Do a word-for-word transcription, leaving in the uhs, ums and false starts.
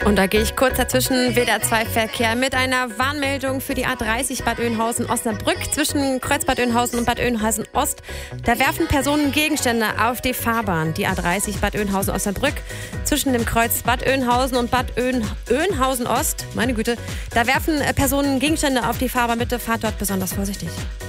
Und da gehe ich kurz dazwischen. W D R zwei Verkehr mit einer Warnmeldung für die A dreißig Bad Oeynhausen-Osnabrück zwischen Kreuz Bad Oeynhausen und Bad Oeynhausen-Ost. Da werfen Personen Gegenstände auf die Fahrbahn. Die A dreißig Bad Oeynhausen-Osnabrück zwischen dem Kreuz Bad Oeynhausen und Bad Oeynhausen-Ost. Meine Güte, da werfen Personen Gegenstände auf die Fahrbahn. Bitte fahrt dort besonders vorsichtig.